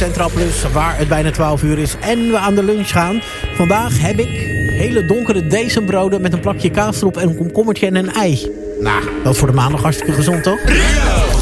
Centraal Plus, waar het bijna 12 uur is en we aan de lunch gaan. Vandaag heb ik hele donkere decembroden met een plakje kaas erop en een komkommertje en een ei. Nou, dat is voor de maandag hartstikke gezond, toch?